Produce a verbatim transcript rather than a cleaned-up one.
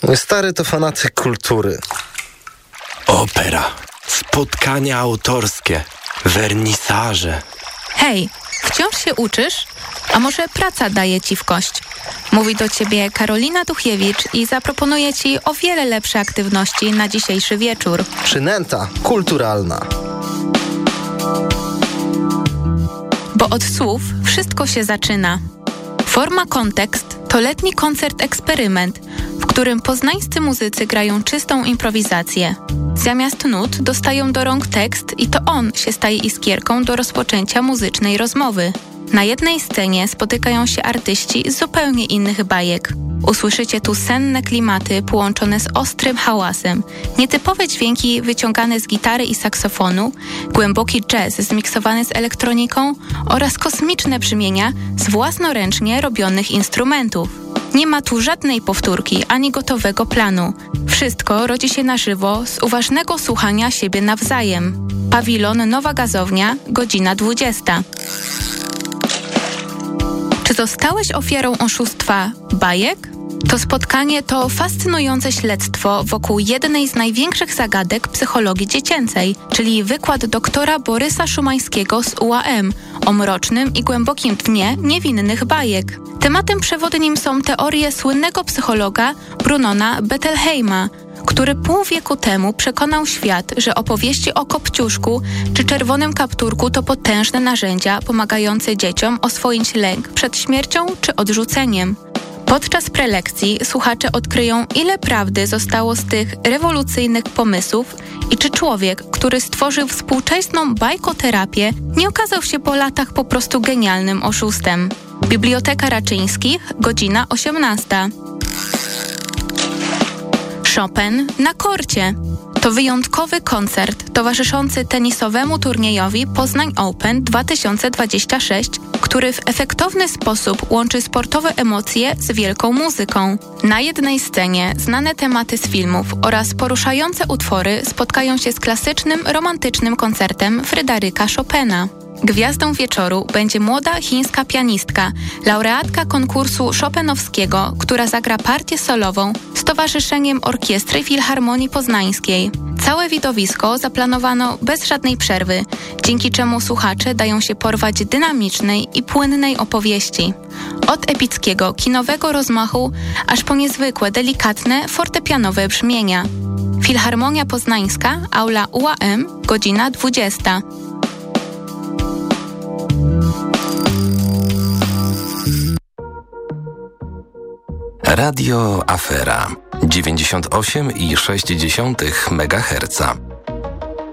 Mój stary to fanatyk kultury. Opera, spotkania autorskie, wernisaże. Hej, wciąż się uczysz? A może praca daje ci w kość? Mówi do ciebie Karolina Duchjewicz i zaproponuje ci o wiele lepsze aktywności na dzisiejszy wieczór. Przynęta kulturalna. Bo od słów wszystko się zaczyna. Forma Kontekst to letni koncert-eksperyment, w którym poznańscy muzycy grają czystą improwizację. Zamiast nut dostają do rąk tekst i to on się staje iskierką do rozpoczęcia muzycznej rozmowy. Na jednej scenie spotykają się artyści z zupełnie innych bajek. Usłyszycie tu senne klimaty połączone z ostrym hałasem, nietypowe dźwięki wyciągane z gitary i saksofonu, głęboki jazz zmiksowany z elektroniką oraz kosmiczne brzmienia z własnoręcznie robionych instrumentów. Nie ma tu żadnej powtórki ani gotowego planu. Wszystko rodzi się na żywo z uważnego słuchania siebie nawzajem. Pawilon Nowa Gazownia, godzina dwudziesta. Czy zostałeś ofiarą oszustwa bajek? To spotkanie to fascynujące śledztwo wokół jednej z największych zagadek psychologii dziecięcej, czyli wykład doktora Borysa Szumańskiego z U A M o mrocznym i głębokim dnie niewinnych bajek. Tematem przewodnim są teorie słynnego psychologa Brunona Bettelheima, który pół wieku temu przekonał świat, że opowieści o Kopciuszku czy Czerwonym Kapturku to potężne narzędzia pomagające dzieciom oswoić lęk przed śmiercią czy odrzuceniem. Podczas prelekcji słuchacze odkryją, ile prawdy zostało z tych rewolucyjnych pomysłów i czy człowiek, który stworzył współczesną bajkoterapię, nie okazał się po latach po prostu genialnym oszustem. Biblioteka Raczyńskich, godzina osiemnasta. Chopin na korcie. To wyjątkowy koncert towarzyszący tenisowemu turniejowi Poznań Open dwa tysiące dwadzieścia sześć, który w efektowny sposób łączy sportowe emocje z wielką muzyką. Na jednej scenie znane tematy z filmów oraz poruszające utwory spotkają się z klasycznym, romantycznym koncertem Fryderyka Chopina. Gwiazdą wieczoru będzie młoda chińska pianistka, laureatka konkursu chopinowskiego, która zagra partię solową z Towarzyszeniem Orkiestry Filharmonii Poznańskiej. Całe widowisko zaplanowano bez żadnej przerwy, dzięki czemu słuchacze dają się porwać dynamicznej i płynnej opowieści. Od epickiego, kinowego rozmachu, aż po niezwykłe, delikatne, fortepianowe brzmienia. Filharmonia Poznańska, aula U A M, godzina dwudziesta. Radio Afera dziewięćdziesiąt osiem i sześć dziesiątych megaherca.